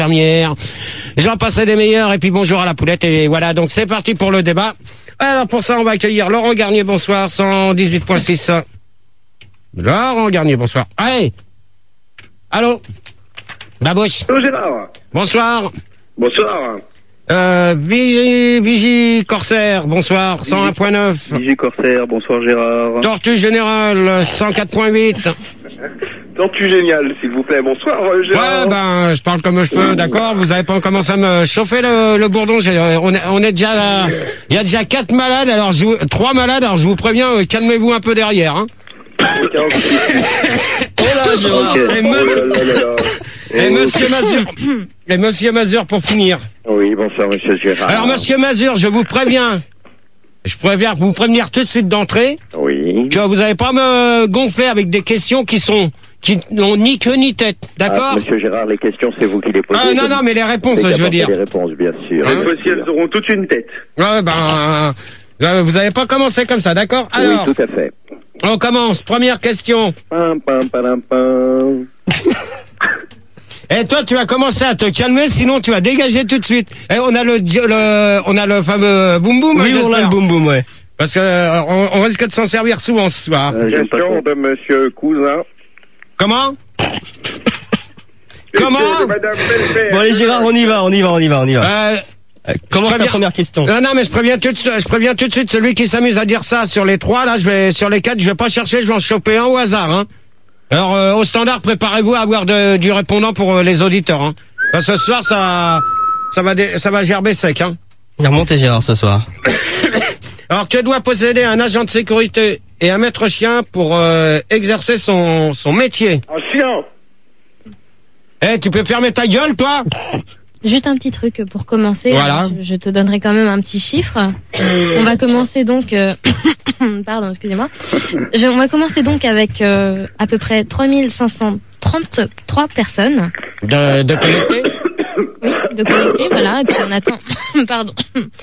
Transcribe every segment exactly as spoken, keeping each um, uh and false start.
infirmières. J'en passais des meilleurs et puis bonjour à la poulette et voilà, donc c'est parti pour le débat. Alors pour ça, on va accueillir Laurent Garnier, bonsoir, cent dix-huit point six. Laurent Garnier, bonsoir. Allez. Allô Babouche. Bonjour Gérard. Bonsoir. Bonsoir. Euh, Vigie, Vigie Corsaire, bonsoir, cent un point neuf. Vigie Corsaire, bonsoir Gérard. Tortue Générale, cent quatre point huit. Tortue Géniale, s'il vous plaît, bonsoir Gérard. Ouais, ben, je parle comme je peux, d'accord. Vous avez pas commencé à me chauffer le, le bourdon. J'ai, on, est, on est déjà là. Il y a déjà quatre malades, alors je vous, trois malades, alors je vous préviens, euh, calmez-vous un peu derrière, hein. Oh là, Gérard. Okay. Et, me... oh là là là là. Et monsieur Mazur. Et monsieur Mazur pour finir. Oui, bonsoir monsieur Gérard. Alors monsieur Mazur, je vous préviens. Je préviens vous prévenir tout de suite d'entrée. Oui. Que vous n'allez pas me gonfler avec des questions qui sont qui n'ont ni queue ni tête, d'accord? Ah, monsieur Gérard, les questions, c'est vous qui les posez. Ah non, non, mais les réponses, je veux dire. Les réponses, bien sûr. Hein? Cette fois-ci, elles auront toute une tête. Ouais, ben, euh, vous n'avez pas commencé comme ça, d'accord? Alors, oui, tout à fait. On commence. Première question. Pam, pam, pam, pam. Et toi, tu vas commencer à te calmer, sinon tu vas dégager tout de suite. Et on a le, le on a le fameux boum boum. Oui, on a le boum boum, ouais. Parce que euh, on, on risque de s'en servir souvent ce soir. Euh, question de monsieur Cousin. Comment? Comment? Bon allez Gérard, on y va, on y va, on y va, on y va. Euh, euh, commence ta première question. Non, non, mais je préviens tout, je préviens tout de suite celui qui s'amuse à dire ça sur les trois là, je vais sur les quatre, je vais pas chercher, je vais en choper un au hasard, hein. Alors euh, au standard, préparez-vous à avoir de, du répondant pour euh, les auditeurs, hein. Parce que ce soir, ça, ça va, dé, ça va gerber sec, hein. Il est remonté Gérard ce soir. Alors que doit posséder un agent de sécurité et un maître chien pour euh, exercer son son métier? Un chien. Eh, tu peux fermer ta gueule, toi? Juste un petit truc pour commencer. Voilà. Je, je te donnerai quand même un petit chiffre. On va commencer donc... Euh... Pardon, excusez-moi. Je, on va commencer donc avec euh, à peu près trois mille cinq cent trente-trois personnes. De, de connecter? Oui, de connecter, voilà. Et puis on attend... Pardon.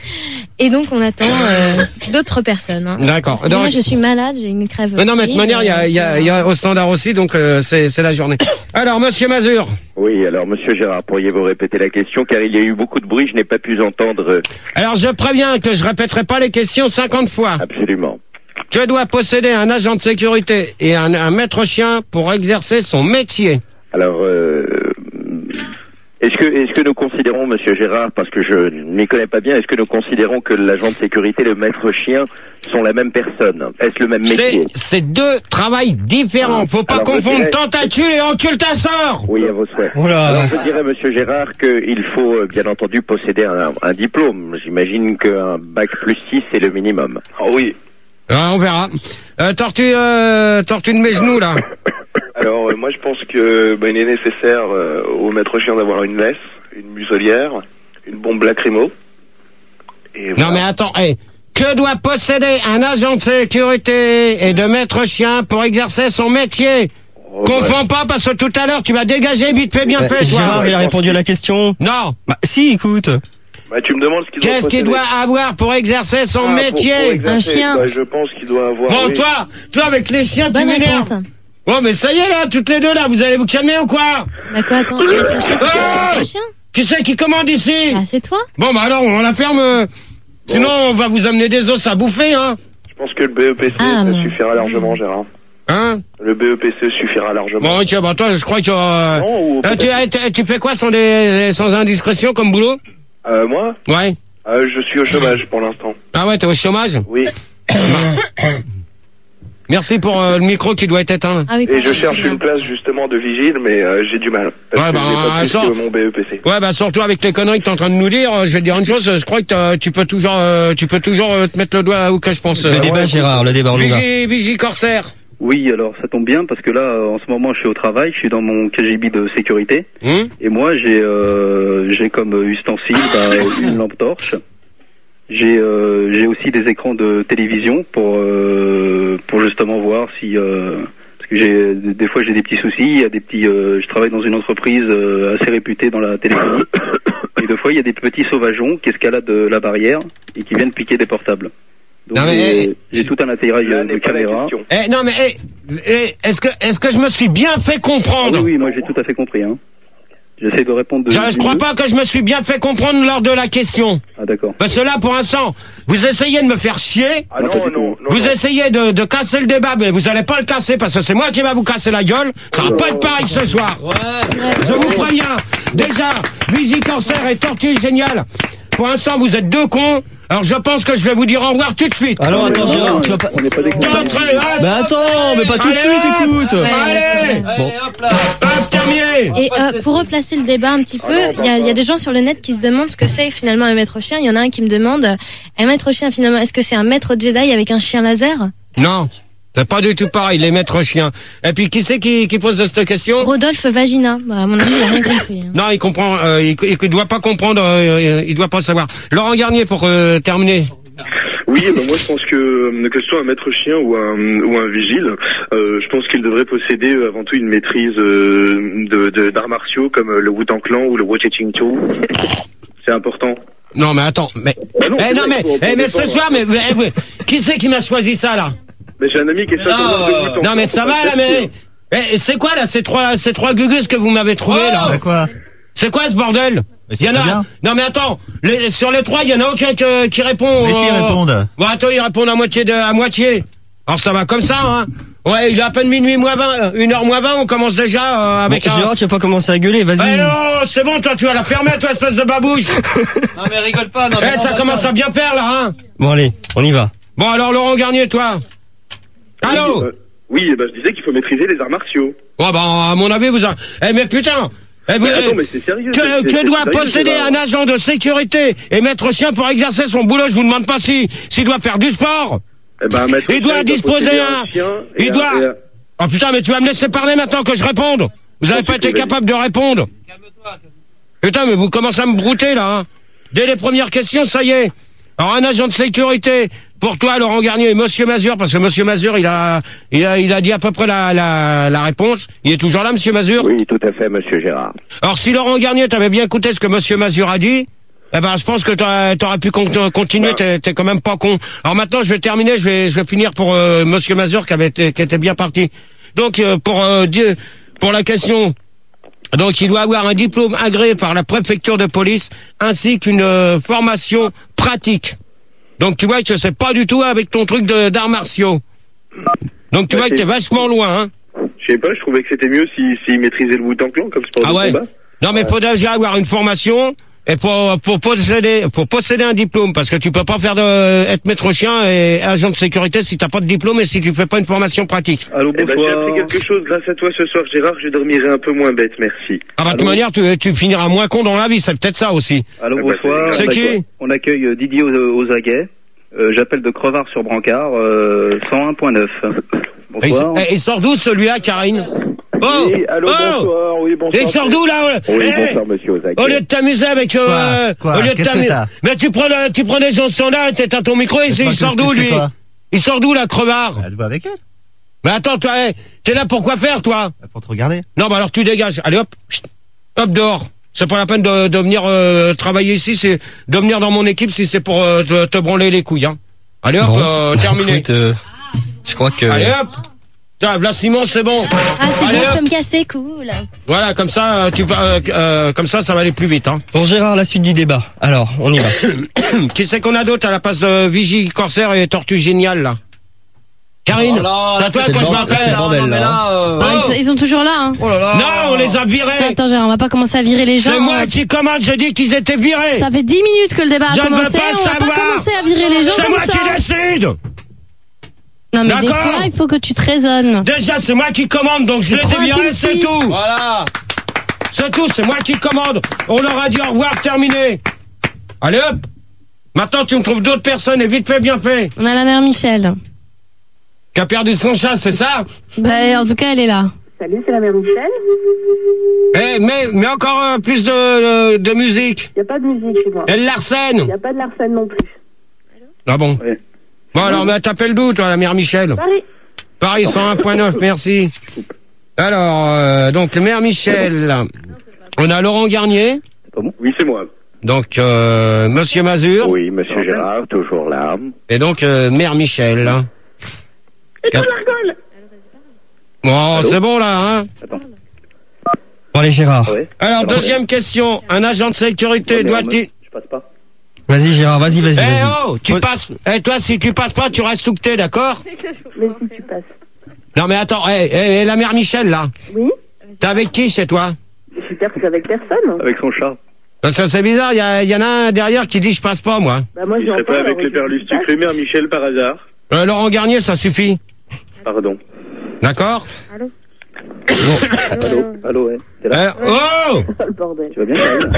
Et donc on attend euh, d'autres personnes. Hein. D'accord. Moi, je suis malade, j'ai une crève. Mais non, mais de toute manière, il y a, y, a, y a au standard aussi, donc euh, c'est, c'est la journée. Alors, monsieur Mazur. Oui, alors monsieur Gérard, pourriez-vous répéter la question, car il y a eu beaucoup de bruit, je n'ai pas pu entendre. Alors, je préviens que je répéterai pas les questions cinquante fois. Absolument. Que doit posséder un agent de sécurité et un, un maître chien pour exercer son métier? Alors, euh, est-ce que, est-ce que nous considérons, monsieur Gérard, parce que je ne m'y connais pas bien, est-ce que nous considérons que l'agent de sécurité et le maître chien sont la même personne? Est-ce le même métier? C'est, c'est deux travails différents. Faut pas Alors, confondre dirais... tentacule et occultassor. Oui, à vos souhaits. Voilà. Alors, je dirais, monsieur Gérard, qu'il faut, euh, bien entendu, posséder un, un diplôme. J'imagine qu'un bac plus six, c'est le minimum. Ah oui. Ah, on verra. Euh, tortue, euh, tortue de mes genoux, là. Alors, euh, moi, je pense que bah, il est nécessaire euh, au maître chien d'avoir une laisse, une muselière, une bombe lacrymo. Et Non, voilà. mais attends, hey. Que doit posséder un agent de sécurité et de maître chien pour exercer son métier? Oh, Confonds pas, parce que tout à l'heure, tu m'as dégagé vite fait, bien Bah, fait, toi. Gérard, il a répondu à la question. Non. Bah si, écoute. Bah, tu me demandes ce qu'il doit Qu'est-ce qu'il posséder. doit avoir pour exercer son Ah, pour- métier? pour exercer, Un chien. Bah, je pense qu'il doit avoir... Bon, oui. toi, toi, avec les chiens, tu Bonne m'énerves. réponse. Bon, mais ça y est, là, toutes les deux, là, vous allez vous calmer ou quoi? Bah quoi, attends, un maître chien, c'est Ah pas un chien? Qui c'est qui commande ici? Ah, c'est toi? Bon, bah alors, on la ferme. euh, Sinon, on va vous amener des os à bouffer, hein. Je pense que le B E P C, Ah, ça bon. suffira largement, Gérard. Hein? Le B E P C suffira largement. Bon, ok, bah toi, je crois que... Euh, Non, ou euh, tu, peut-être- tu, tu fais quoi sans, des, sans indiscrétion comme boulot? Euh, moi Ouais. euh, Je suis au chômage pour l'instant. Ah ouais, t'es au chômage? Oui. Merci pour euh, le micro qui doit être éteint. Ah oui, Et pardon, je cherche excusez-moi. une place justement de vigile, mais euh, j'ai du mal. Parce Ouais, que bah, j'ai pas plus sort- que mon B E P C. Ouais, bah surtout avec les conneries que t'es en train de nous dire, euh, je vais te dire une chose, je crois que t'as- tu peux toujours, euh, tu peux toujours euh, te mettre le doigt où que je pense. Le Euh, débat Gérard, le débat, on y va. Vigie, Vigie Corsaire. Oui, alors ça tombe bien parce que là, euh, en ce moment, je suis au travail, je suis dans mon K G B de sécurité, Hum et moi, j'ai euh, j'ai comme ustensile bah, une lampe torche. J'ai euh, j'ai aussi des écrans de télévision pour euh, pour justement voir si euh, parce que j'ai des fois j'ai des petits soucis, il y a des petits euh, je travaille dans une entreprise euh, assez réputée dans la téléphonie, et des fois il y a des petits sauvageons qui escaladent la barrière et qui viennent piquer des portables. Donc Non, mais, j'ai eh, j'ai tout un atterrage Là de n'est pas la caméra. question. Eh, non mais, eh, eh, est-ce que, est-ce que je me suis bien fait Ah comprendre? oui, oui, moi j'ai tout à fait compris. Hein. J'essaie de répondre de... Je, je crois pas que je me suis bien fait comprendre lors de la question. Ah, d'accord. Parce que là, pour l'instant, vous essayez de me faire chier. Ah non, non, non. Vous non. essayez de, de casser le débat, mais vous allez pas le casser parce que c'est moi qui va vous casser la gueule. Ça va pas être pareil ce soir. Je vous préviens. Déjà, Vigie Cancer et Tortue Génial. Pour l'instant, vous êtes deux cons. Alors je pense que je vais vous dire au revoir tout de suite. Alors attends Gérard, tu vas pas... On n'est pas des D'entrée, hop. Bah attends, mais pas tout de Allez, suite, hop. écoute. Ouais, Allez, ouais, Bon. hop, terminé. Et euh, pour replacer le débat un petit peu, il y, a, il y a des gens sur le net qui se demandent ce que c'est finalement un maître chien. Il y en a un qui me demande, un maître chien finalement, est-ce que c'est un maître Jedi avec un chien laser? Non, c'est pas du tout pareil, les maîtres chiens. Et puis qui c'est qui, qui pose cette question? Rodolphe Vagina. Bah, à mon avis, il a rien compris. Hein. Non, il comprend, euh, il, il doit pas comprendre, euh, il doit pas savoir. Laurent Garnier pour euh, terminer. Oui, ben moi je pense que que ce soit un maître chien ou un ou un vigile, euh, je pense qu'il devrait posséder euh, avant tout une maîtrise euh, de de- d'arts martiaux comme euh, le Wu-Tang Clan ou le Wo-Ching-Cho. C'est important. Non mais attends, mais, Bah non, eh c'est non vrai, mais, faut- faut eh, mais ce défendre. soir, mais, eh, vous- qui c'est qui m'a choisi ça là? Mais j'ai un ami qui est champion de Wu-Tang Non mais Clan, ça faut va pas là, le mais, faire. eh, c'est quoi là ces trois, ces trois gugus que vous m'avez trouvé là? Bah quoi? C'est quoi ce bordel? Mais c'est Il y en très a. bien. Non mais attends, les, sur les trois, il y en a aucun que- qui répond. Mais s'ils euh, répondent. Bon attends, ils répondent à moitié de, à moitié. Alors ça va comme ça, hein. Ouais, il est à peine minuit moins vingt, une heure moins vingt, on commence déjà euh, avec Bon, un. Gérard, tu vas pas commencer à gueuler, Eh vas-y. non, c'est bon, toi tu vas la fermer, toi espèce de babouche. Non mais rigole pas, non mais Eh, ça commence à bien faire là, hein. Bon allez, on y va. Bon alors Laurent Garnier, toi. Allô. Oui, euh, oui, eh ben, je disais qu'il faut maîtriser les arts martiaux. Bon bah à mon avis vous. En... Eh mais putain. Eh, vous- Mais attends, eh, mais c'est sérieux. Que, c'est- que c'est doit sérieux, posséder Gérard. un agent de sécurité et maître chien pour exercer son boulot? Je vous demande pas si s'il doit faire du sport. Eh ben, un maître Il doit chien disposer posséder un. chien et Il un- doit. et un- Oh putain, mais tu vas me laisser parler maintenant que je réponde. Vous avez Non, pas tu été peux, capable de répondre. Putain, mais vous commencez à me brouter là. Hein. Dès les premières questions, ça y est. Alors un agent de sécurité pour toi, Laurent Garnier, et Monsieur Mazur, parce que Monsieur Mazur, il a, il a, il a dit à peu près la, la, la réponse. Il est toujours là, Monsieur Mazur. Oui, tout à fait, monsieur Gérard. Alors si Laurent Garnier, t'avais bien écouté ce que Monsieur Mazur a dit, eh ben je pense que t'aurais, t'aurais pu con- continuer. T'es, t'es quand même pas con. Alors maintenant, je vais terminer. Je vais, je vais finir pour euh, Monsieur Mazur qui avait, été, qui était bien parti. Donc euh, pour euh, dire, pour la question. Donc il doit avoir un diplôme agréé par la préfecture de police ainsi qu'une euh, formation pratique. Donc tu vois que c'est pas du tout avec ton truc de, d'arts martiaux. Donc tu Ouais, vois que c'est- t'es vachement loin, hein. Je sais pas, je trouvais que c'était mieux s'il si, s'il maîtrisait le Wu-Tang Clan comme sport Ah de ouais. combat. Non mais faut déjà avoir une formation et faut, faut posséder, faut posséder un diplôme parce que tu peux pas faire de être maître chien et agent de sécurité si t'as pas de diplôme et si tu fais pas une formation pratique. Allô, Eh ben, j'ai bonsoir. appris quelque chose grâce à toi ce soir, Gérard. Je dormirai un peu moins bête, merci. Ah bah de toute manière tu, tu finiras moins con dans la vie, c'est peut-être ça aussi. Allô, Ah bah, bonsoir. c'est On qui accueille- On accueille euh, Didier aux, aux aguets. Euh, J'appelle de Crevard sur Brancard, euh, cent un point neuf. Et il, Bonsoir. et il sort d'où celui-là, Karine? Oh, Oui, allô, oh, bonsoir, oui, bonsoir. il sort d'où là? Oui, Eh, bonsoir, monsieur Ozaké. au lieu de t'amuser avec euh, Quoi Quoi au lieu de Qu'est-ce que t'amuser, t'as mais tu prends le- tu prends des gens standards, t'éteins ton micro et Mais il toi, sort qu'est-ce d'où que je lui? fais, toi Il sort d'où la crevard? Elle va avec elle, Mais attends, toi, eh, t'es là pour quoi faire toi? pour te regarder. Non, bah alors tu dégages. Allez hop, chut, hop dehors. C'est pas la peine de, de venir euh, travailler ici, c'est de venir dans mon équipe si c'est pour euh, te, te branler les couilles. Hein. Allez hop, Bon. euh, terminé. Écoute, euh, je crois que... Allez hop. Tiens, là Simon, c'est bon. Ah, c'est Allez, bon, je hop. peux me casser, cool. Voilà, comme ça, euh, tu vas, euh, euh, comme ça, ça va aller plus vite. Hein. Bon Gérard, la suite du débat. Alors, on y va. Qui c'est qu'on a d'autre à la place de Vigie Corsaire et Tortue Géniale là? Karine, Oh là, c'est à toi c'est que le je bordel, m'appelle. c'est le bordel, non, mais là, là, euh, Ah, ils, sont, ils sont toujours là, hein. oh là là. Non, on les a virés. Attends, Gérard, on va pas commencer à virer les gens. C'est moi hein. qui commande, j'ai dit qu'ils étaient virés. Ça fait dix minutes que le débat a Je ne veux commencé. pas le On va savoir. pas commencer à virer les gens C'est comme moi ça. qui décide. Non, mais des D'accord. fois, il faut que tu te raisonnes. Déjà, c'est moi qui commande, donc je les trop ai virés, impulsif. c'est tout. Voilà. C'est tout, c'est moi qui commande. On leur a dit au revoir, terminé. Allez hop. Maintenant, tu me trouves d'autres personnes et vite fait, bien fait. On a la mère Michel. Qui a perdu son chat, c'est ça? Bah, en tout cas, elle est là. Salut, c'est la mère Michel. Eh, mais, mais encore euh, plus de, de, de musique. Il n'y a pas de musique chez moi. Elle Il l'arsène. n'y a pas de Larsen non plus. Ah bon? Ouais. Bon, alors, mais t'appelles d'où, toi, la mère Michel? Paris. Paris cent un point neuf, merci. Alors, euh, donc, mère Michel. On a Laurent Garnier. Oui, c'est moi. Donc, euh, Monsieur Mazur. Oui, monsieur Gérard, toujours là. Et donc, euh, mère Michel. Et toi, l'argole. Bon, c'est bon, là, hein? Bon, allez, Gérard. Ouais. Alors, deuxième question. Un agent de sécurité Ouais, mais en doit-il... mode, Je passe pas. Vas-y, Gérard, vas-y, vas-y, Eh vas-y. oh, tu Pose- passes. Eh toi, si tu passes pas, tu restes où que t'es, d'accord? Mais si tu passes. Non mais attends, eh, eh, la mère Michel là, Oui. t'es avec qui chez toi? Je suis perçue avec personne. Avec son chat. Parce que c'est bizarre, il y, a- y en a un derrière qui dit je passe pas moi. Bah moi Il je serait pas avec le père Lustucru, mère Michel par hasard. Euh, Laurent Garnier, ça suffit, Pardon. d'accord? Allô. Allô, allô, ouais. T'es là? Eh, oh Le bordel. Tu vas bien, Karine?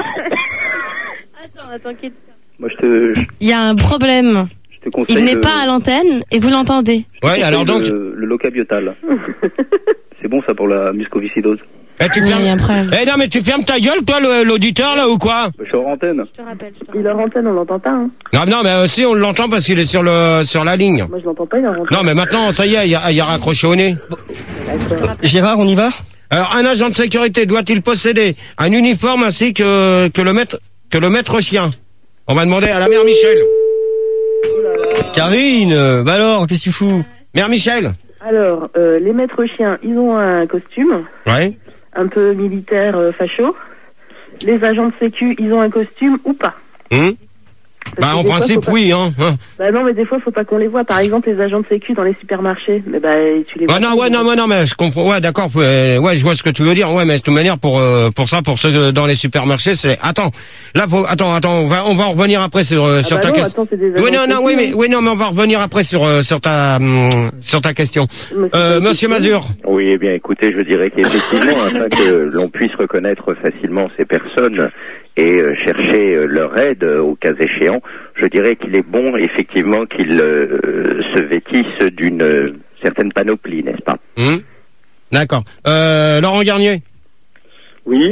Attends, attends, quitte. Moi, je te, je Il y a un problème. te conseille. Il n'est le- pas à l'antenne et vous l'entendez. je te Ouais, conseille alors donc- Le, le locabiotal. C'est bon, ça, pour la muscoviscidose. Eh, tu Oui, il y a fermes... un problème. Eh non mais tu fermes ta gueule toi le- l'auditeur là ou quoi? Je suis hors antenne. Je te rappelle, je te Il est en antenne, on l'entend pas. Hein. Non non mais euh, si on l'entend parce qu'il est sur le sur la ligne. Moi je l'entends pas, il est en antenne. Non mais maintenant ça y est, il y a, il y a raccroché au nez. D'accord. Gérard, on y va? Alors un agent de sécurité doit-il posséder un uniforme ainsi que que le maître que le maître chien? On va demander à la mère Michel. Karine, euh, bah alors, qu'est-ce que tu fous? Mère Michel. Alors, euh, les maîtres chiens, ils ont un costume, Ouais. un peu militaire euh, facho. Les agents de sécu, ils ont un costume ou pas. Hum Parce Bah que en des fois, principe faut pas- oui hein. hein. Bah non, mais des fois, faut pas qu'on les voit. Par exemple, les agents de sécu dans les supermarchés. Mais bah, tu les vois. Ouais, non, pas, ouais, mais- non, ouais, non, mais je comprends. Ouais, d'accord. euh, Ouais, je vois ce que tu veux dire. Ouais, mais de toute manière, pour euh, pour ça, pour ceux euh, dans les supermarchés, c'est. Attends, là, faut. Attends, attends. On va on va en revenir après sur euh, Ah sur bah ta non, question. attends, c'est des Oui, agents non, de non, sécu, oui, mais hein. oui, non, mais on va revenir après sur euh, sur ta hum, sur ta question. Monsieur Euh, Petit- Monsieur Mazur. Oui, eh bien, écoutez, je dirais qu'effectivement, afin que l'on puisse reconnaître facilement ces personnes et euh, chercher euh, leur aide euh, au cas échéant, je dirais qu'il est bon, effectivement, qu'ils euh, se vêtissent d'une euh, certaine panoplie, n'est-ce pas? Hum D'accord. Euh, Laurent Garnier. Oui.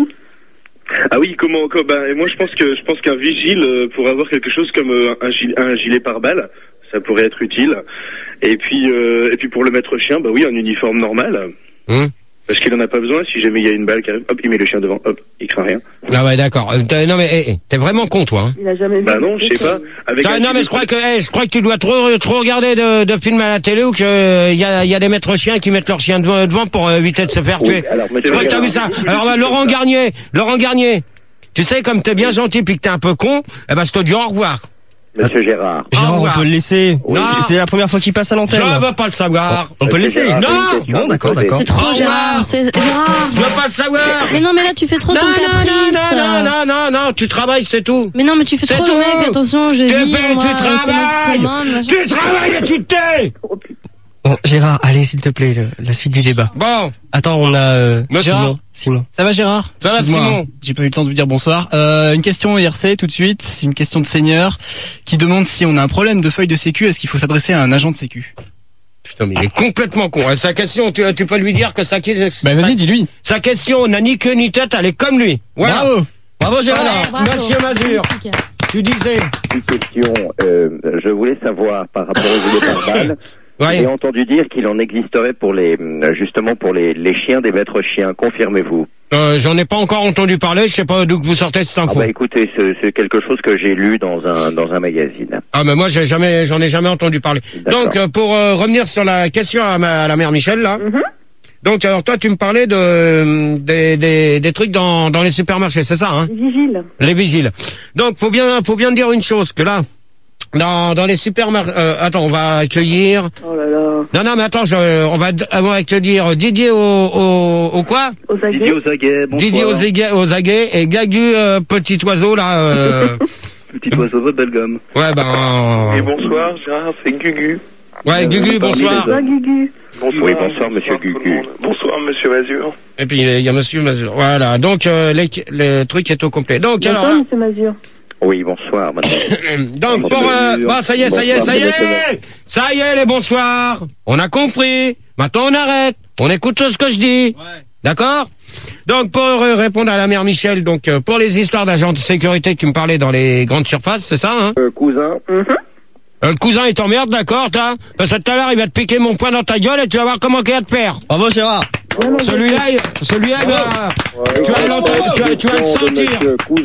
Ah oui, comment, comment bah, moi je pense que je pense qu'un vigile euh, pourrait avoir quelque chose comme euh, un, gilet, un gilet pare-balles, ça pourrait être utile. Et puis euh, et puis pour le maître chien, bah oui, un uniforme normal. Hum Parce qu'il en a pas besoin, si jamais il y a une balle qui arrive, hop, il met le chien devant, hop, il craint rien. Ah ouais, d'accord. Euh, t'as- non mais eh, eh, t'es vraiment con, toi. Hein. Il a jamais vu. Bah non, je sais pas. Avec Ah, un non mais gilet- je crois que eh, je crois que tu dois trop trop regarder de, de films à la télé ou que il y a il y a des maîtres chiens qui mettent leur chien devant, devant pour euh, éviter de se faire tuer. Oui, alors, Je monsieur crois que t'as vu Gérard, ça. Alors bah, Laurent Garnier, Laurent Garnier. Tu sais comme t'es bien gentil puis que t'es un peu con, eh ben je te dis au revoir. Monsieur Gérard. Au Gérard, on revoir. peut le laisser. Non. C'est- C'est la première fois qu'il passe à Je l'antenne. veux pas le savoir. On peut le laisser. Gérard, Non. j'ai une question à Bon, vous d'accord, poser. d'accord. C'est trop, Au revoir. Gérard. C'est Gérard. Je veux pas le savoir. Mais non, mais là, tu fais trop Non, ton non, non, caprice. non, non, non, non, non, tu travailles, c'est tout. Mais non, mais tu fais C'est trop tout. le mec. Attention, je Tu vis, fais- moi. tu c'est moi qui travailles. commande, machin. Tu travailles et tu te tais. Bon, Gérard, allez, s'il te plaît, le- la suite du débat. Bon, Attends, on a euh, Monsieur Simon. Simon. Ça va Gérard? Ça va, Excuse-moi, Simon. j'ai pas eu le temps de vous dire bonsoir. Euh, une question I R C tout de suite, c'est une question de seigneur qui demande si on a un problème de feuille de sécu, est-ce qu'il faut s'adresser à un agent de sécu? putain, mais il est complètement con. hein. Sa question, tu, tu peux lui dire que sa, Bah sa, vas-y, dis-lui. sa question n'a ni queue ni tête, elle est comme lui. Voilà. Bravo. Bravo, Gérard. Alors, Bravo. Monsieur Mazur, Magnifique. tu disais. Une question, euh, je voulais savoir par rapport aux gilets pare-balles. Ouais. J'ai entendu dire qu'il en existerait pour les, justement pour les, les chiens des maîtres chiens. Confirmez-vous? Euh, j'en ai pas encore entendu parler, je sais pas d'où que vous sortez cette Ah info. bah écoutez, c'est c'est quelque chose que j'ai lu dans un dans un magazine. Ah mais moi j'ai jamais, j'en ai jamais entendu parler. D'accord. Donc euh, pour euh, revenir sur la question à, ma, à la mère Michel là. Mhm. Donc alors toi tu me parlais de euh, des, des, des trucs dans, dans les supermarchés, c'est ça hein? Vigile. Les vigiles. Donc faut bien faut bien dire une chose que là dans dans les supermarchés. Euh, attends, on va accueillir. Oh là là. Non non mais attends, je, on va on va accueillir Didier au au, au quoi? Aux aguets. Didier aux aguets, bonsoir. Didier aux aguets, aux aguets et Gagu euh, petit oiseau là. Euh, Petit oiseau de Belgium. ouais ben. Et bonsoir, Gérard, c'est Gugu. Ouais Gugu, bonsoir. Bonsoir, Gugu. Bonsoir. Oui, bonsoir, monsieur tout le Gugu. monde. Bonsoir, monsieur Mazur. Et puis il y a Monsieur Mazur. Voilà. Donc euh, les- le truc est au complet. Donc alors. Bonsoir, là, monsieur Mazur. Oui, bonsoir, madame. Donc pour euh, bon ça y est, ça y est, ça y est, ça y est les bonsoirs. On a compris. Maintenant on arrête. On écoute tout ce que je dis. Ouais. D'accord. Donc pour euh, répondre à la mère Michel, donc euh, pour les histoires d'agents de sécurité que tu me parlais dans les grandes surfaces, c'est ça hein? Euh, cousin, Mhm. Euh, Le cousin il t'emmerde, d'accord, t'as? Parce que tout à l'heure il va te piquer mon poing dans ta gueule et tu vas voir comment il va te faire. Bravo, Gérard. Non, non, Celui-là, il- celui-là, il va- tu vas l'entendre, tu vas, tu vas le sentir. Monsieur cousin,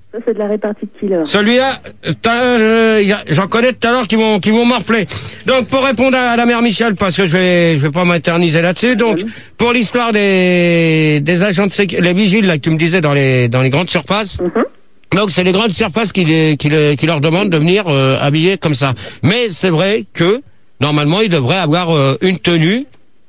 Ça, c'est de la répartie de killer. Celui-là, euh, j'en connais tout à l'heure qui m'ont qui m'ont morflé. Donc pour répondre à la mère Michel, parce que je vais je vais pas m'éterniser là-dessus. Donc pour l'histoire des des agents de sécurité, les vigiles là que tu me disais dans les dans les grandes surfaces. Mm-hmm. Donc c'est les grandes surfaces qui les, qui, les, qui leur demandent de venir euh, habillés comme ça. Mais c'est vrai que normalement ils devraient avoir euh, une tenue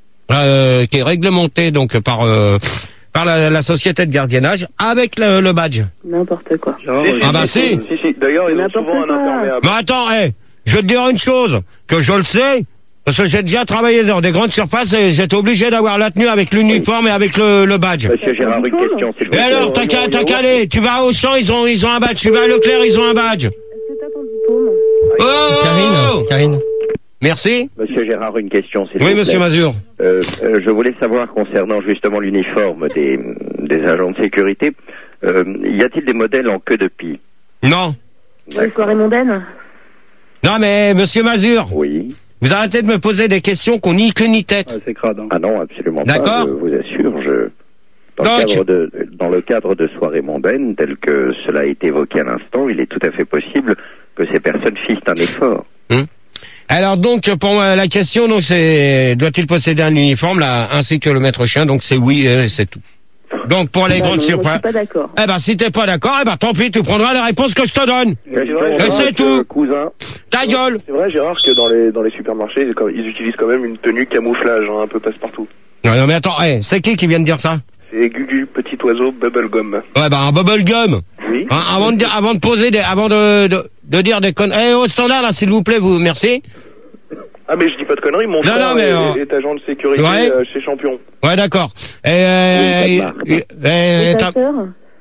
euh, qui est réglementée donc par euh, par la, la société de gardiennage avec le, le badge. N'importe quoi. Genre, ah bah si. Si, si. D'ailleurs, ils ont souvent un imperméable. Mais attends, hé, hey, je vais te dire une chose, que je le sais, parce que j'ai déjà travaillé dans des grandes surfaces et j'étais obligé d'avoir la tenue avec l'uniforme et avec le, le badge. Monsieur Gérard, une question, s'il vous plaît. Et alors, t'as qu'à, t'as qu'à aller, tu vas au champ, ils ont, ils ont un badge, tu vas à Leclerc, ils ont un badge. Est-ce que t'as ton diplôme? Oh Karine, Karine. Merci. Monsieur Gérard, une question, s'il vous Oui, plaît. monsieur Mazur. Euh, euh, je voulais savoir concernant justement l'uniforme des, des agents de sécurité, euh, y a-t-il des modèles en queue de pie? Non. Les soirées mondaines? Non, mais monsieur Mazur. Oui. Vous arrêtez de me poser des questions qu'on n'y que ni tête. Ah, c'est crade. Hein. Ah non, absolument pas. D'accord. Je vous assure, je... Dans, Donc... le cadre de, dans le cadre de soirées mondaines, tel que cela a été évoqué à l'instant, il est tout à fait possible que ces personnes fissent un effort. Hum. Alors donc pour moi, la question donc c'est doit-il posséder un uniforme là ainsi que le maître chien, donc c'est oui euh, c'est tout. Donc pour les non, grandes non, surfaces. Je suis pas d'accord. Eh ben si t'es pas d'accord, eh ben tant pis, tu prendras la réponse que je te donne. Et c'est tout. Cousin. Ta gueule. C'est vrai, Gérard, que dans les dans les supermarchés, ils utilisent quand même une tenue camouflage, hein, un peu passe-partout. Non, non mais attends, hey, c'est qui qui vient de dire ça? C'est Gugu, petit oiseau, bubblegum. Ouais ben un bubblegum. Oui. Hein, avant de avant de poser des avant de de, de dire des connes. Eh au standard là s'il vous plaît, vous merci. Ah mais je dis pas de conneries, mon non, frère non, mais, est, euh... est agent de sécurité ouais. euh, chez Champion. Ouais d'accord. Et euh, oui, et, et, et, ta sœur?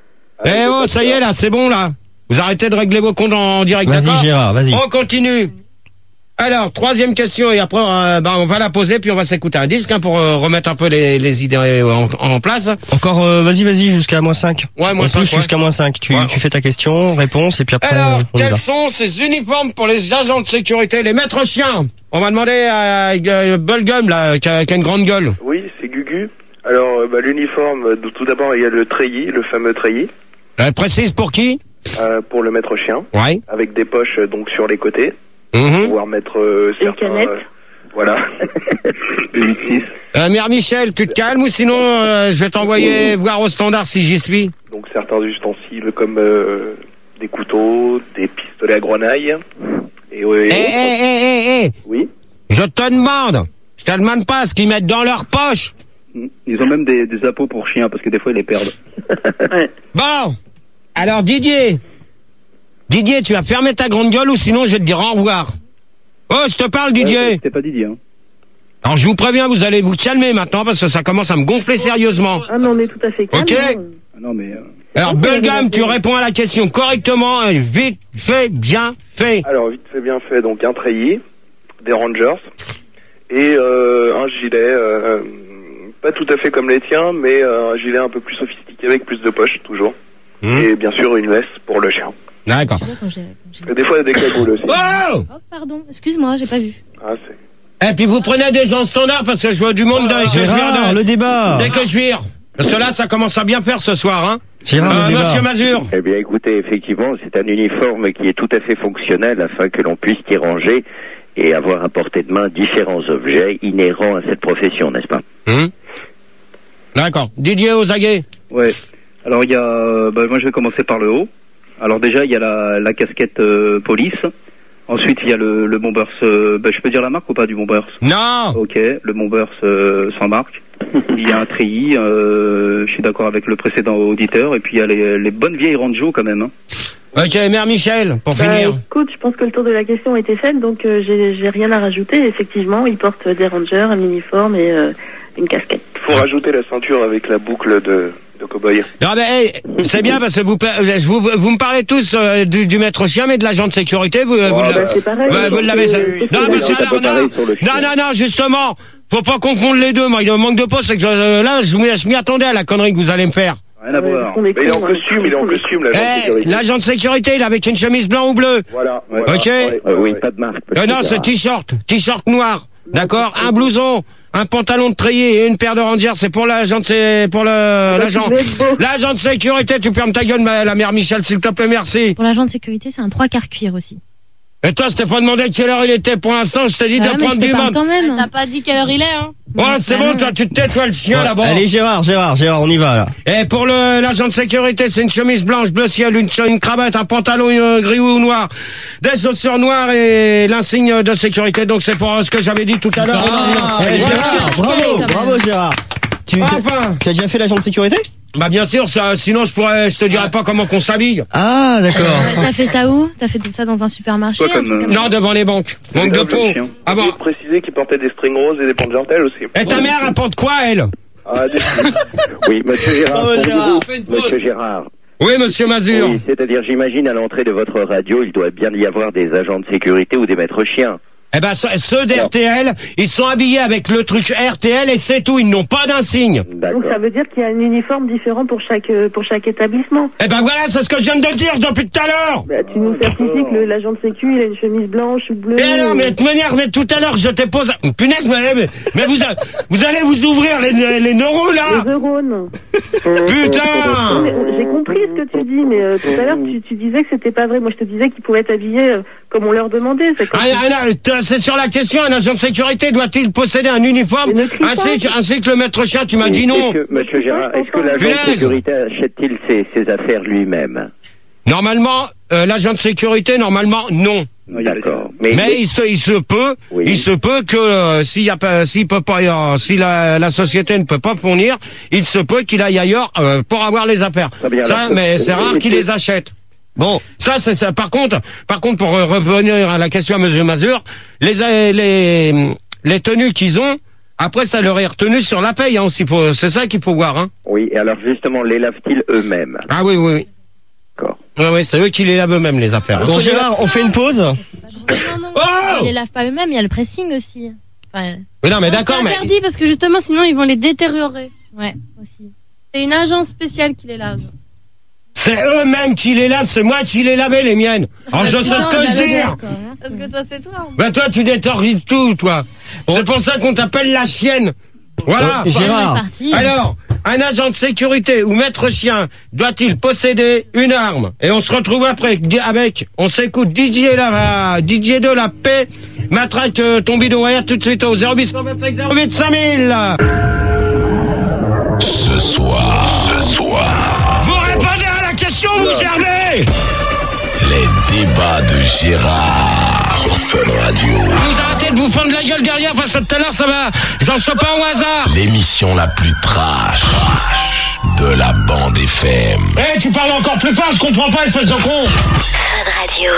eh oh ça y est là, c'est bon là. Vous arrêtez de régler vos comptes en direct, d'accord? Vas-y Gérard, vas-y. On continue. Alors, troisième question, et après, euh, bah, on va la poser, puis on va s'écouter un disque hein, pour euh, remettre un peu les, les idées en, en place. Encore, euh, vas-y, vas-y, jusqu'à moins cinq. Ouais, moins cinq, plus ouais. jusqu'à moins cinq. Tu, ouais. tu fais ta question, réponse, et puis après, Alors, on y quels va. sont ces uniformes pour les agents de sécurité, les maîtres chiens? On va demander à euh, Bubblegum, là, qui a, qui a une grande gueule. Oui, c'est Gugu. Alors, euh, bah, l'uniforme, euh, tout d'abord, il y a le treillis, le fameux treillis. Euh, précise pour qui? Euh, pour le maître chien. Ouais. Avec des poches, euh, donc, sur les côtés. Mm-hmm. Pouvoir mettre euh, certains... canettes. Euh, voilà. huit six. Euh, Mère Michel, tu te calmes ou sinon euh, je vais t'envoyer voir au standard si j'y suis. Donc certains ustensiles comme euh, des couteaux, des pistolets à grenaille. Et ouais. Eh, eh, eh, eh, eh. Oui. Je te demande. Je te demande pas ce qu'ils mettent dans leur poche. Ils ont même des, des appos pour chiens parce que des fois ils les perdent. Ouais. Bon. Alors Didier. Didier, tu vas fermer ta grande gueule ou sinon je vais te dire au revoir. Oh, je te parle Didier. Ouais, c'était pas Didier. Hein. Alors je vous préviens, vous allez vous calmer maintenant parce que ça commence à me gonfler sérieusement. Ah mais on est tout à fait calme. Ok. hein. Ah non mais. Euh... Alors Bubblegum, tu réponds à la question correctement, et vite fait, bien fait. Alors vite fait, bien fait. Donc un treillis, des Rangers et euh, un gilet, euh, pas tout à fait comme les tiens, mais euh, un gilet un peu plus sophistiqué avec plus de poches toujours. Mmh. Et bien sûr une veste pour le chien. D'accord. Et des fois il y a des cagoules aussi. Oh. Oh, pardon, excuse-moi, j'ai pas vu. Ah, c'est... Et puis vous prenez des gens standards parce que je vois du monde dans les Gérard, le débat. Dès que je vire. Parce que là, ça commence à bien faire ce soir, hein. Gérard, Euh, le débat. Monsieur Mazur. Eh bien, écoutez, effectivement, c'est un uniforme qui est tout à fait fonctionnel afin que l'on puisse y ranger et avoir à portée de main différents objets inhérents à cette profession, n'est-ce pas? Hum. D'accord. Didier Ozaguet. Ouais. Alors il y a, bah, moi je vais commencer par le haut. Alors déjà il y a la, la casquette euh, police. Ensuite il y a le, le bombers. Euh, bah, je peux dire la marque ou pas du bombers? Non. Ok, le bombers euh, sans marque. Il y a un treillis. Euh, je suis d'accord avec le précédent auditeur. Et puis il y a les, les bonnes vieilles Ranjo quand même. Hein. Ok, Mère Michel, pour Bah, finir. écoute, je pense que le tour de la question a été fait, donc euh, j'ai j'ai rien à rajouter. Effectivement, ils portent des rangers, un uniforme et euh, une casquette. Faut rajouter la ceinture avec la boucle de, de cow-boy. Non mais hey, c'est bien parce que vous, vous, vous me parlez tous euh, du, du maître chien, mais de l'agent de sécurité, vous, Oh, vous, bah, l'avez- c'est pareil, ouais, je vous pense l'avez. que- ça- c'est Non, pareil, mais c'est c'est pas alors, pareil non, sur le chien. non, non, non, justement, faut pas confondre les deux. Moi, il y a un manque de peau, c'est que euh, là, je m'y je m'y attendais à la connerie que vous allez me faire. Rien à Ouais, voir. on est Mais il est en cons, hein. costume, il est en costume, l'agent de Eh, sécurité. l'agent de sécurité, il est avec une chemise blanc ou bleu. Voilà. Ok. Euh, oui, pas de marque. Euh, non, c'est t-shirt, t-shirt noir, d'accord, un blouson, un pantalon de treillis et une paire de Rangers, c'est pour l'agent, c'est pour le l'agent, l'agent de sécurité. Tu fermes ta gueule, ma, la mère Michel, s'il te plaît, merci. Pour l'agent de sécurité, c'est un trois quarts cuir aussi. Et toi, je t'ai pas demandé quelle heure il était. Pour l'instant, je t'ai dit Ah, de mais prendre je te du parle monde. quand même. T'as pas dit quelle heure il est, hein? Oh, c'est bon, toi, tu te tais, toi, le chien, là-bas. Allez, Gérard, Gérard, Gérard, on y va, là. Et pour le l'agent de sécurité, c'est une chemise blanche, bleu ciel, une, une cravate, un pantalon euh, gris ou noir, des chaussures noires et l'insigne de sécurité. Donc c'est pour euh, ce que j'avais dit tout à l'heure. Ah, Et eh, voilà. Gérard, bravo, bravo, Gérard. Tu, Enfin. tu as déjà fait l'agent de sécurité? Bah bien sûr, ça, sinon je pourrais, je te dirais pas comment qu'on s'habille. Ah, d'accord. Euh, T'as fait ça où? T'as fait ça dans un supermarché? Quoi, un truc comme, comme ça Non, devant les banques. Manque de peau. Ah bon. J'ai précisé qu'il portait des strings roses et des pantes jartelles aussi. Et ta mère apporte quoi, elle? Ah, des... Oui, monsieur Gérard. Bravo, pour Gérard. vous, monsieur Gérard. Oui, monsieur Mazur. Oui, c'est-à-dire, j'imagine, à l'entrée de votre radio, il doit bien y avoir des agents de sécurité ou des maîtres chiens. Eh ben, ceux ceux d'R T L, ils sont habillés avec le truc R T L et c'est tout. Ils n'ont pas d'insigne. D'accord. Donc ça veut dire qu'il y a un uniforme différent pour chaque euh, pour chaque établissement. Eh ben voilà, c'est ce que je viens de te dire depuis tout à l'heure. Bah, tu nous certifies que le- l'agent de sécu il a une chemise blanche ou bleue. Et alors, mais de toute manière, mais tout à l'heure, je te pose... Punaise, mais, mais, mais vous, a- vous allez vous ouvrir les, les neurones, là. Les neurones. Putain. Mais, euh, J'ai compris ce que tu dis, mais euh, tout à l'heure tu, tu disais que c'était pas vrai. Moi je te disais qu'ils pouvaient être habillés euh, comme on leur demandait. C'est comme Ah, ah, là, c'est sur la question, un agent de sécurité doit-il posséder un uniforme Mais ne crie pas. ainsi que, ainsi que le maître chien? Tu m'as dit non. Est-ce que, monsieur Gérard, est-ce que l'agent Punaise. de sécurité achète-t-il ses, ses affaires lui-même? Normalement, euh, l'agent de sécurité, normalement, non. D'accord. Mais, Mais il se, il se peut, Oui. il se peut que euh, s'il y a pas, s'il peut pas, euh, si la, la société ne peut pas fournir, il se peut qu'il aille ailleurs euh, pour avoir les affaires. Très bien, Ça, alors, mais c'est euh, rare qu'il les achète. Bon, ça c'est ça. Par contre, par contre, pour euh, revenir à la question à Monsieur Mazur, les euh, les les tenues qu'ils ont, après ça leur est retenu sur la paye. Hein, aussi, faut, c'est ça qu'il faut voir. Hein. oui, et alors justement, les lavent-ils eux-mêmes? Ah oui, oui, oui. D'accord. Ouais, ouais, c'est eux qui les lavent eux-mêmes les affaires. Hein. Bon, Gérard, on fait une pause? Non, non, Oh ils les lavent pas eux-mêmes, il y a le pressing aussi. Enfin, Mais non, mais Non, d'accord, c'est mais interdit parce que justement, sinon, ils vont les détériorer. ouais, aussi. C'est une agence spéciale qui les lave. c'est eux-mêmes qui les lavent. C'est moi qui les lavais les miennes. Alors je sais ce que je dis. Parce que toi, c'est toi. hein. Ben toi, tu détorrilles tout, toi. C'est pour ça qu'on t'appelle la chienne. Voilà. Oh, Gérard. C'est parti. Alors, un agent de sécurité ou maître chien doit-il posséder une arme? Et on se retrouve après avec, on s'écoute D J la, D J de la paix, matraque euh, ton bidon air tout de suite au zéro huit deux cinq zéro huit cinq mille. Ce soir, ce soir, Vous répondez à la question, vous germez. les débats de Gérard sur Fun Radio. Vous arrêtez de vous fendre la gueule derrière parce que tout à l'heure ça va, j'en sais pas au hasard. L'émission la plus trash de la bande F M. Eh, tu parles encore plus fort, je comprends pas, espèce de con. Fun Radio.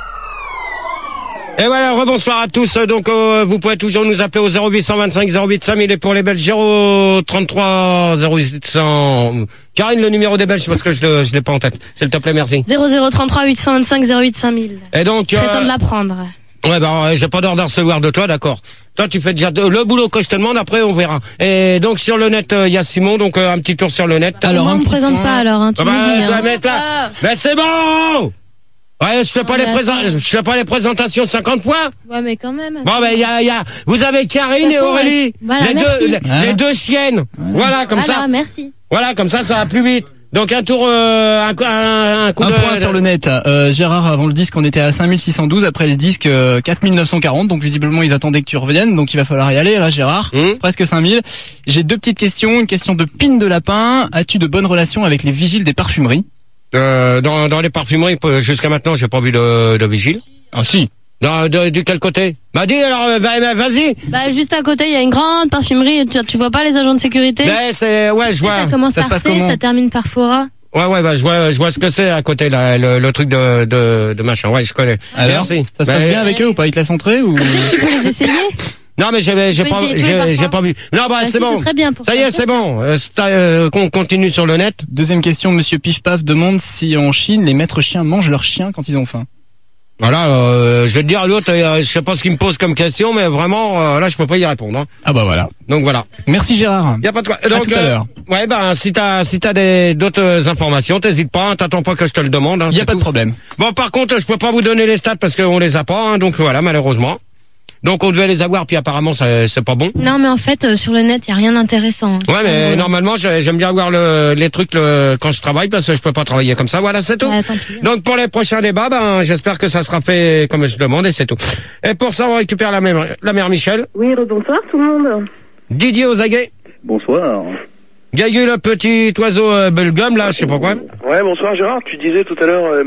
Et voilà, rebonsoir à tous. Donc, euh, vous pouvez toujours nous appeler au zéro huit deux cinq zéro huit cinq mille et pour les Belges, zéro trente-trois zéro huit cents. Karine, le numéro des Belges, parce que je le, je l'ai pas en tête. S'il te plaît, merci. zéro zéro trente-trois huit cent vingt-cinq zéro huit cinq mille. Et donc, C'est temps euh, de l'apprendre. ouais, ben, euh, j'ai pas d'ordre de recevoir de toi, d'accord. Toi, tu fais déjà de- le boulot que je te demande, après, on verra. Et donc, sur le net, il euh, y a Simon, donc, euh, un petit tour sur le net. Alors, Moi, un on me petit présente point. pas alors, hein, tu Ah bah, m'oublies, toi, hein. mais, toi- Ah. mais c'est bon! Ouais, je fais pas Ah, les mais présent- attends. je fais pas les présentations cinquante fois. Ouais, mais quand même. Bon, ben, il y a, il y a, vous avez Karine De toute et façon, Aurélie. ouais. Voilà, les merci. deux, les, Ouais. les deux chiennes. Voilà, comme voilà, ça. merci. Voilà, comme ça, ça va plus vite. Donc, un tour, euh, un, coup- un, un coup Un de... point sur le net. Euh, Gérard, avant le disque, on était à cinq mille six cent douze. Après le disque, euh, quatre mille neuf cent quarante. Donc visiblement, ils attendaient que tu reviennes. Donc il va falloir y aller, là, Gérard. Hum. Presque cinq mille. J'ai deux petites questions. Une question de Pine de Lapin. As-tu de bonnes relations avec les vigiles des parfumeries? Euh, dans, dans les parfumeries, euh, jusqu'à maintenant, j'ai pas vu de, de vigile. Ah si. Dans, de, de quel côté? Bah, dis, alors, euh, bah, bah, vas-y. Bah, juste à côté, il y a une grande parfumerie. Tu, tu vois pas les agents de sécurité? Ouais, c'est, ouais, je vois. Ça commence Ça se par passe C, comment ça termine par Fora. Ouais, ouais, bah, je vois, je vois ce que c'est à côté, là, le, le truc de, de, de machin. Ouais, je connais. Alors, Merci. ça se Bah, passe bien avec eux ou pas? Ils te laissent entrer ou? Tu sais que tu peux les essayer? Non, mais j'ai, j'ai peux pas, essayer tous les j'ai, parfums j'ai pas vu. Non, bah, Bah, c'est si, bon. ce serait bien pour Ça y faire est, c'est ça. bon. Euh, c'est, euh, qu'on continue sur le net. Deuxième question, Monsieur Pif Paf demande si en Chine, les maîtres chiens mangent leurs chiens quand ils ont faim. Voilà, euh, je vais te dire, l'autre, euh, je sais pas ce qu'il me pose comme question, mais vraiment, euh, là, je peux pas y répondre. Hein. Ah bah voilà. Donc voilà. Merci Gérard. Y a pas de quoi. À tout à l'heure. Ouais, ben, si t'as, si t'as des, d'autres informations, t'hésites pas, hein, t'attends pas que je te le demande. Hein, Il y a c'est pas de tout. problème. Bon, par contre, je peux pas vous donner les stats parce qu'on les a pas, hein, donc voilà, malheureusement. Donc on devait les avoir, puis apparemment c'est, c'est pas bon. Non, mais en fait, euh, sur le net, il y a rien d'intéressant. Ouais, mais euh, normalement, j'aime bien avoir le, les trucs le, quand je travaille, parce que je peux pas travailler comme ça. Voilà, c'est tout. Ah, tant pis. Donc pour les prochains débats, ben j'espère que ça sera fait comme je demande, et c'est tout. Et pour ça, on récupère la mère, la mère Michel. Oui, bonsoir tout le monde. Didier aux aguets. Bonsoir. Gagu, le petit oiseau euh, belgum, là, je sais pas quoi. Ouais, bonsoir Gérard, tu disais tout à l'heure... Euh,